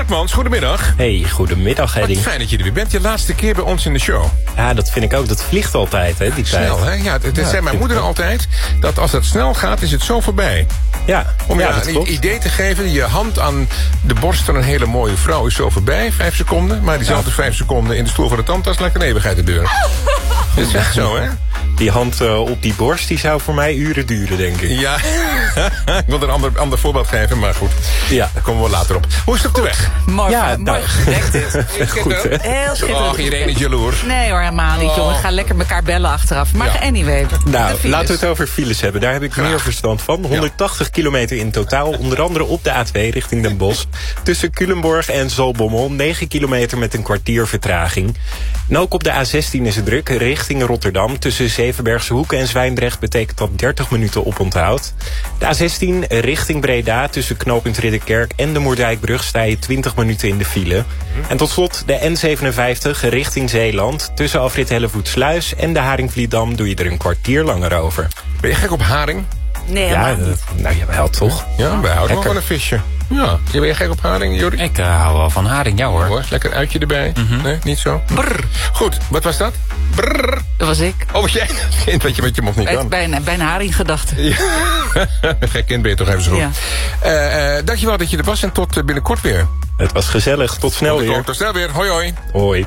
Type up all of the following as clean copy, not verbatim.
Koopmans, goedemiddag. Hey, goedemiddag, Eddy. Wat fijn dat je er weer bent. Je laatste keer bij ons in de show. Ja, dat vind ik ook. Dat vliegt altijd, hè, die snel, tijd. Hè? Ja, het zei mijn moeder altijd, dat als het snel gaat, is het zo voorbij. Ja, Om je dat klopt. een idee te geven, je hand aan de borst van een hele mooie vrouw is zo voorbij, 5 seconden. Maar diezelfde 5 seconden in de stoel van de tandarts lijkt een eeuwigheid te duren. Dat is echt zo, hè? Die hand op die borst, die zou voor mij uren duren, denk ik. Ja, ik wilde een ander voorbeeld geven, maar goed. Ja. Daar komen we later op. Hoe is het op de weg? Mooi, Ja, mooi gedekt dit. Goed, hè? Heel schitterend. Och, iedereen is jaloers. Nee hoor, helemaal niet, jongen. Ga lekker elkaar bellen achteraf. Maar Ja. anyway, Nou, de files. laten we het over files hebben. Daar heb ik meer verstand van. 180 kilometer in totaal. Onder andere op de A2 richting Den Bosch. Tussen Culemborg en Zaltbommel. 9 kilometer met een kwartier vertraging. En ook op de A16 is het druk. Richting Rotterdam. Tussen Zevenbergse Hoek en Zwijndrecht betekent dat 30 minuten oponthoud. De A16 richting Breda. Tussen knooppunt Ridderkerk en de Moerdijkbrug sta je 20 minuten in de file. En tot slot de N57 richting Zeeland. Tussen afrit Hellevoetsluis en de Haringvlietdam doe je er een kwartier langer over. Ben je gek op haring? Nee, Ja, helemaal niet. nou jawel toch? Ja, wij houden wel Lekker. van een visje. Ja, ben je gek op haring, Jordi? Ik hou wel van haring, ja hoor. Hoor, lekker uitje erbij. Nee, niet zo? Brrr, Goed, wat was dat? Brrr. dat was ik. Oh, was jij? Kind wat je met je mond niet kan. Bij een haringgedachte. Gek kind ben je toch even zo goed. Dankjewel dat je er was en tot binnenkort weer. Het was gezellig. Tot snel weer. Tot snel weer. Hoi hoi. Hoi.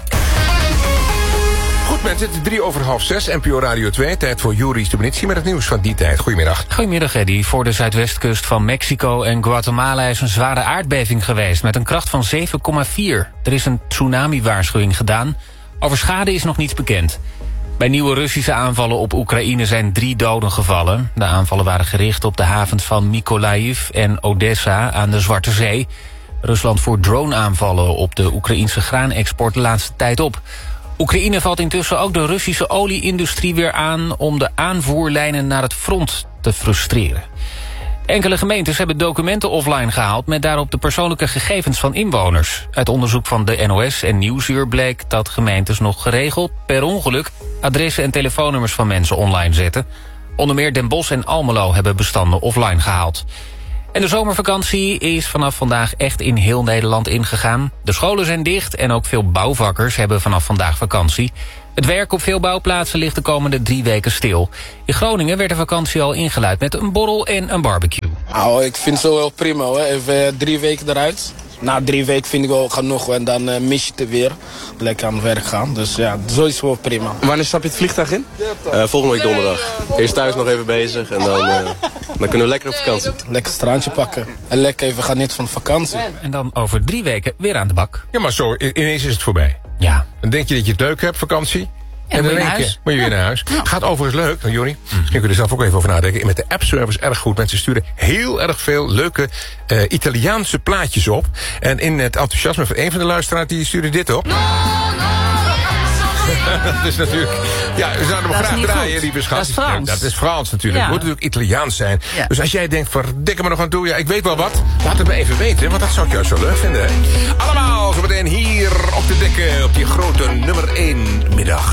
Goed mensen, het is 6:03, NPO Radio 2. Tijd voor Juri Stubenitski met het nieuws van die tijd. Goedemiddag. Goedemiddag, Eddy. Voor de zuidwestkust van Mexico en Guatemala is een zware aardbeving geweest met een kracht van 7,4. Er is een tsunami-waarschuwing gedaan. Over schade is nog niets bekend. Bij nieuwe Russische aanvallen op Oekraïne zijn 3 doden gevallen. De aanvallen waren gericht op de havens van Mykolaiv en Odessa aan de Zwarte Zee. Rusland voert drone-aanvallen op de Oekraïnse graanexport de laatste tijd op. Oekraïne valt intussen ook de Russische olieindustrie weer aan om de aanvoerlijnen naar het front te frustreren. Enkele gemeentes hebben documenten offline gehaald met daarop de persoonlijke gegevens van inwoners. Uit onderzoek van de NOS en Nieuwsuur bleek dat gemeentes nog geregeld, per ongeluk, adressen en telefoonnummers van mensen online zetten. Onder meer Den Bosch en Almelo hebben bestanden offline gehaald. En de zomervakantie is vanaf vandaag echt in heel Nederland ingegaan. De scholen zijn dicht en ook veel bouwvakkers hebben vanaf vandaag vakantie. Het werk op veel bouwplaatsen ligt de komende 3 weken stil. In Groningen werd de vakantie al ingeluid met een borrel en een barbecue. Nou, ik vind het zo wel prima hoor. Even 3 weken eruit. Na 3 weken vind ik wel genoeg en dan mis je het weer. Lekker aan het werk gaan. Dus ja, zo is het wel prima. Wanneer stap je het vliegtuig in? Volgende week donderdag. Eerst thuis nog even bezig en dan kunnen we lekker op vakantie. Lekker strandje pakken. En lekker even gaan net van vakantie. En dan over 3 weken weer aan de bak. Ja, maar zo, ineens is het voorbij. Ja. Dan denk je dat je het leuk hebt, vakantie. En dan moet je naar denk je, huis. moet je weer naar huis. Gaat overigens leuk, nou, Jorrie. Misschien kun je er zelf ook even over nadenken. Met de appservice erg goed. Mensen sturen heel erg veel leuke Italiaanse plaatjes op. En in het enthousiasme van een van de luisteraars, die stuurde dit op. Dat is natuurlijk... Ja, we zouden hem Dat is graag niet draaien, goed. lieve schat. Dat is Frans. Ja, dat is Frans natuurlijk. Ja. Het moet natuurlijk Italiaans zijn. Ja. Dus als jij denkt, verdikke me nog aan toe. Ja, ik weet wel wat. Laat het me even weten, want dat zou ik juist zo leuk vinden. Allemaal zometeen hier op de dekken op die grote nummer 1 middag.